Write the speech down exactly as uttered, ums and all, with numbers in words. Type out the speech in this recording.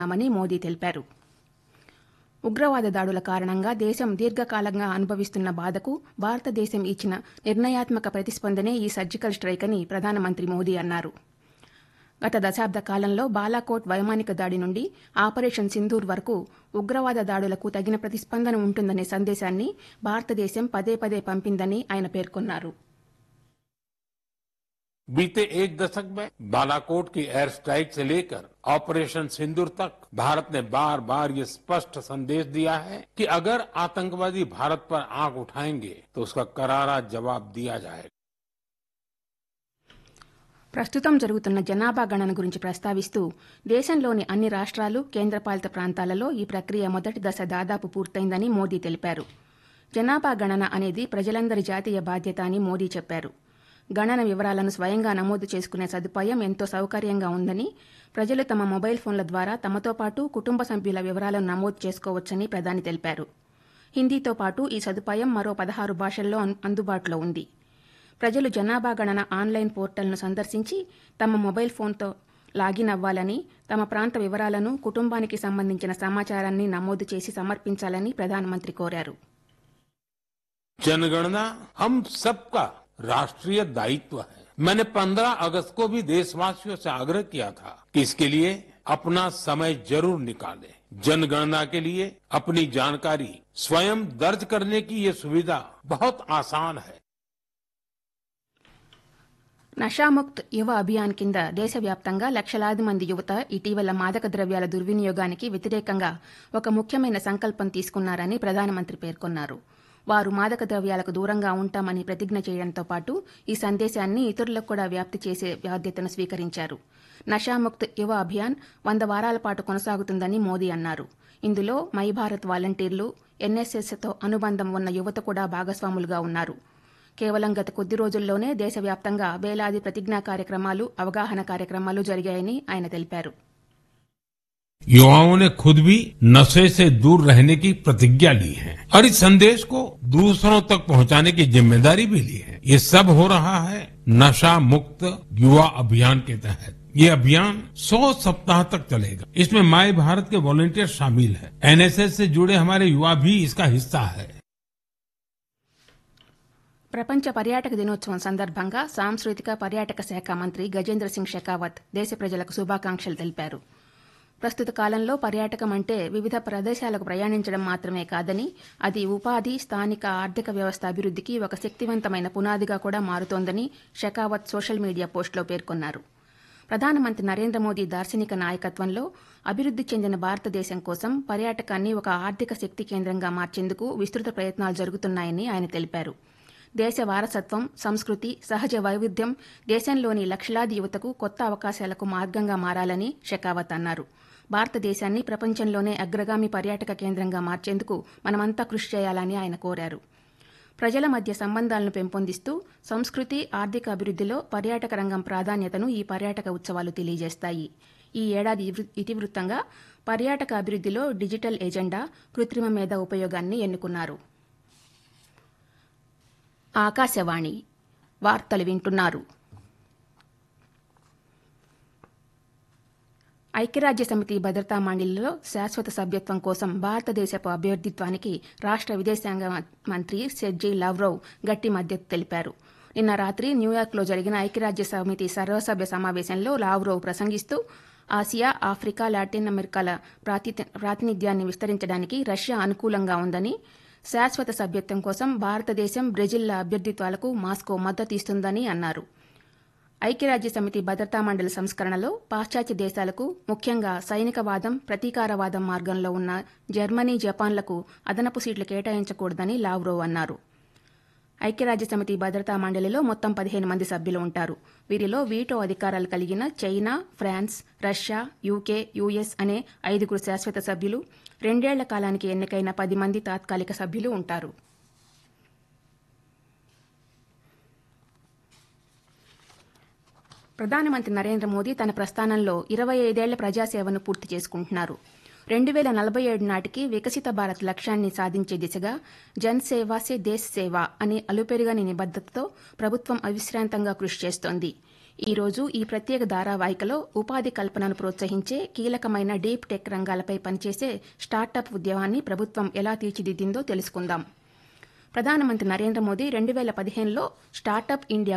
మని మోదీ తెలిపారు. ఉగ్రవాద దాడుల కారణంగా దేశం దీర్ఘకాలంగా అనుభవిస్తున్న బాధకు భారతదేశం ఇచ్చిన నిర్ణయాత్మక ప్రతిస్పందనే ఈ సర్జికల్ స్ట్రైక్ అని ప్రధానమంత్రి మోదీ అన్నారు. గత దశాబ్ద కాలంలో బాలాకోట్ వైమానిక దాడి నుండి ఆపరేషన్ సింధూర్ వరకు ఉగ్రవాద దాడులకు తగిన ప్రతిస్పందన ఉంటుందనే సందేశాన్ని భారతదేశం పదే పదే పంపిందని ఆయన పేర్కొన్నారు. बीते एक दशक में बालाकोट की एयर स्ट्राइक से लेकर ऑपरेशन सिंदूर तक भारत ने बार बार ये स्पष्ट संदेश दिया है कि अगर आतंकवादी भारत पर आंख उठाएंगे तो उसका करारा जवाब दिया जाएगा. ప్రస్తుతం జరుగుతున్న జనాభా గణన గురించి ప్రస్తావిస్తూ దేశంలోని అన్ని రాష్ట్రాలు కేంద్రపాలిత ప్రాంతాలలో ఈ ప్రక్రియ మొదటి దశ దాదాపు పూర్తయిందని మోదీ తెలిపారు. జనాభా గణన అనేది ప్రజలందరి జాతీయ బాధ్యత అని మోదీ చెప్పారు. గణన వివరాలను స్వయంగా నమోదు చేసుకునే సదుపాయం ఎంతో సౌకర్యంగా ఉందని, ప్రజలు తమ మొబైల్ ఫోన్ల ద్వారా తమతో పాటు కుటుంబ సభ్యుల వివరాలను నమోదు చేసుకోవచ్చని ప్రధాని తెలిపారు. హిందీతో పాటు ఈ సదుపాయం మరో పదహారు భాషల్లో అందుబాటులో ఉంది. ప్రజలు జనాభా గణన ఆన్లైన్ పోర్టల్ను సందర్శించి తమ మొబైల్ ఫోన్తో లాగిన్ అవ్వాలని, తమ ప్రాంత వివరాలను, కుటుంబానికి సంబంధించిన సమాచారాన్ని నమోదు చేసి సమర్పించాలని ప్రధానమంత్రి కోరారు. जनगणना हम सबका राष्ट्रीय दायित्व है. मैंने पंद्रह अगस्त को भी देशवासियों से आग्रह किया था कि इसके लिए अपना समय जरूर निकालें. जनगणना के लिए अपनी जानकारी स्वयं दर्ज करने की ये सुविधा बहुत आसान है. నషాముక్త్ యువ అభియాన్ కింద దేశవ్యాప్తంగా లక్షలాది మంది యువత ఇటీవల మాదక ద్రవ్యాల దుర్వినియోగానికి వ్యతిరేకంగా ఒక ముఖ్యమైన సంకల్పం తీసుకున్నారని ప్రధానమంత్రి పేర్కొన్నారు. వారు మాదక ద్రవ్యాలకు దూరంగా ఉంటామని ప్రతిజ్ఞ చేయడంతో పాటు ఈ సందేశాన్ని ఇతరులకు కూడా వ్యాప్తి చేసే బాధ్యతను స్వీకరించారు. నషాముక్త్ యువ అభియాన్ వంద వారాల పాటు కొనసాగుతుందని మోదీ అన్నారు. ఇందులో మై భారత్ వాలంటీర్లు, ఎన్ఎస్ఎస్తో అనుబంధం ఉన్న యువత కూడా భాగస్వాములుగా ఉన్నారు. కేవలం గత కొద్ది రోజుల్లోనే దేశవ్యాప్తంగా వేలాది ప్రతిజ్ఞా కార్యక్రమాలు, అవగాహన కార్యక్రమాలు జరిగాయని ఆయన తెలిపారు. युवाओं ने खुद भी नशे से दूर रहने की प्रतिज्ञा ली है और इस संदेश को दूसरों तक पहुंचाने की जिम्मेदारी भी ली है. ये सब हो रहा है नशा मुक्त युवा अभियान के तहत. ये अभियान सौ सप्ताह तक चलेगा. इसमें माई भारत के वॉलंटियर शामिल हैं. एनएसएस से जुड़े हमारे युवा भी इसका हिस्सा है. ప్రపంచ పర్యాటక దినోత్సవం సందర్భంగా సాంస్కృతిక పర్యాటక శాఖ మంత్రి గజేంద్ర సింగ్ షెకావత్ దేశ ప్రజలకు శుభాకాంక్షలు తెలిపారు. ప్రస్తుత కాలంలో పర్యాటకం అంటే వివిధ ప్రదేశాలకు ప్రయాణించడం మాత్రమే కాదని, అది ఉపాధి, స్థానిక ఆర్థిక వ్యవస్థ అభివృద్ధికి ఒక శక్తివంతమైన పునాదిగా కూడా మారుతోందని షెకావత్ సోషల్ మీడియా పోస్టులో పేర్కొన్నారు. ప్రధానమంత్రి నరేంద్ర మోదీ దార్శనిక నాయకత్వంలో అభివృద్ది చెందిన భారతదేశం కోసం పర్యాటకాన్ని ఒక ఆర్థిక శక్తి కేంద్రంగా మార్చేందుకు విస్తృత ప్రయత్నాలు జరుగుతున్నాయని ఆయన తెలిపారు. దేశ వారసత్వం, సంస్కృతి, సహజ వైవిధ్యం దేశంలోని లక్షలాది యువతకు కొత్త అవకాశాలకు మార్గంగా మారాలని షెకావత్ అన్నారు. భారతదేశాన్ని ప్రపంచంలోనే అగ్రగామి పర్యాటక కేంద్రంగా మార్చేందుకు మనమంతా కృషి చేయాలని ఆయన కోరారు. ప్రజల మధ్య సంబంధాలను పెంపొందిస్తూ సంస్కృతి, ఆర్థిక అభివృద్ధిలో పర్యాటక రంగం ప్రాధాన్యతను ఈ పర్యాటక ఉత్సవాలు తెలియజేస్తాయి. ఈ ఏడాది ఇతివృత్తంగా పర్యాటక అభివృద్ధిలో డిజిటల్ ఎజెండా, కృత్రిమ మేధ ఉపయోగాన్ని ఎన్నుకున్నారు. ఆకాశవాణి వార్తలు వింటున్నారు. ఐక్యరాజ్య సమితి భద్రతా మండలిలో శాశ్వత సభ్యత్వం కోసం భారతదేశపు అభ్యర్థిత్వానికి రాష్ట్ర విదేశాంగ మంత్రి సెర్జీ లావ్రోవ్ గట్టి మద్దతు తెలిపారు. నిన్న రాత్రి న్యూయార్క్లో జరిగిన ఐక్యరాజ్య సమితి సర్వసభ్య సమావేశంలో లావ్రోవ్ ప్రసంగిస్తూ ఆసియా, ఆఫ్రికా, లాటిన్ అమెరికాల ప్రాతినిధ్యాన్ని విస్తరించడానికి రష్యా అనుకూలంగా ఉందని, శాశ్వత సభ్యత్వం కోసం భారతదేశం, బ్రెజిల్ల అభ్యర్థిత్వాలకు మాస్కో మద్దతు ఇస్తుందని అన్నారు. ఐక్యరాజ్య సమితి భద్రతా మండలి సంస్కరణలో పాశ్చాత్య దేశాలకు, ముఖ్యంగా సైనికవాదం, ప్రతీకారవాదం మార్గంలో ఉన్న జర్మనీ, జపాన్లకు అదనపు సీట్లు కేటాయించకూడదని లావ్రోవ్ అన్నారు. ఐక్యరాజ్య సమితి భద్రతా మండలిలో మొత్తం పదిహేను మంది సభ్యులు ఉంటారు. వీరిలో వీటో అధికారాలు కలిగిన China, France, Russia, UK, US అనే ఐదుగురు శాశ్వత సభ్యులు, రెండేళ్ల కాలానికి ఎన్నికైన పది మంది తాత్కాలిక సభ్యులు ఉంటారు. ప్రధానమంత్రి నరేంద్ర మోదీ తన ప్రస్థానంలో ఇరవై ఐదేళ్ల ప్రజాసేవను పూర్తి చేసుకుంటున్నారు. రెండు వేల నలభై ఏడు నాటికి వికసిత భారత్ లక్ష్యాన్ని సాధించే దిశగా జన్ సేవా సే దేశ్ సేవా అనే అలుపెరుగని నిబద్దతతో ప్రభుత్వం అవిశ్రాంతంగా కృషి చేస్తోంది. ఈ రోజు ఈ ప్రత్యేక ధారావాహికలో ఉపాధి కల్పనను ప్రోత్సహించే కీలకమైన డీప్ టెక్ రంగాలపై పనిచేసే స్టార్టప్ ఉద్యమాన్ని ప్రభుత్వం ఎలా తీర్చిదిద్దిందో తెలుసుకుందాం. ప్రధానమంత్రి నరేంద్ర మోదీ రెండు వేల పదిహేనులో స్టార్టప్ ఇండియా